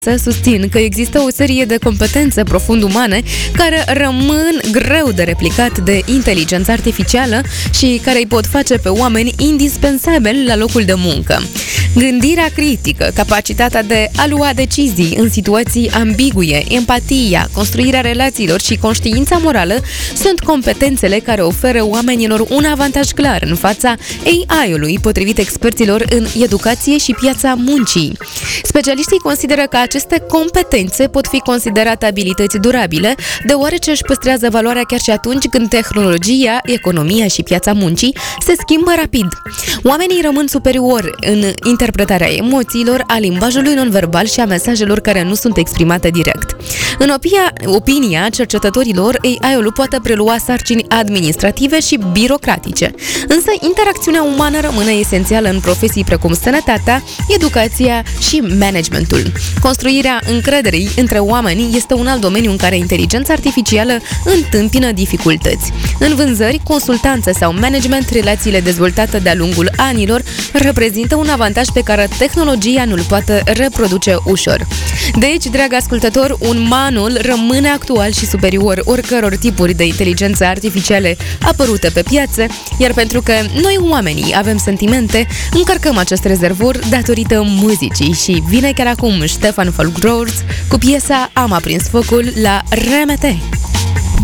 susțin că există o serie de competențe profund umane care rămân greu de replicat de inteligența artificială și care îi pot face pe oameni indispensabili la locul de muncă. Gândirea critică, capacitatea de a lua decizii în situații ambiguie, empatia, construirea relațiilor și conștiința morală sunt competențele care oferă oamenilor un avantaj clar în fața AI-ului, potrivit experților în educație și piața muncii. Specialiștii consideră că aceste competențe pot fi considerate abilități durabile, deoarece își păstrează valoarea chiar și atunci când tehnologia, economia și piața muncii se schimbă rapid. Oamenii rămân superiori în interpretarea emoțiilor, a limbajului non-verbal și a mesajelor care nu sunt exprimate direct. În opinia cercetătorilor, AI-ul poate prelua sarcini administrative și birocratice, însă interacțiunea umană rămâne esențială în profesii precum sănătatea, educația și managementul. Construirea încrederii între oameni este un alt domeniu în care inteligența artificială întâmpină dificultăți. În vânzări, consultanță sau management, relațiile dezvoltate de-a lungul anilor reprezintă un avantaj pe care tehnologia nu-l poate reproduce ușor. Deci, drag ascultător, umanul rămâne actual și superior oricăror tipuri de inteligență artificiale apărute pe piață, iar pentru că noi oamenii avem sentimente, încărcăm acest rezervor datorită muzicii și vine chiar acum Ștefan Folkroors cu piesa Am aprins focul la RMT.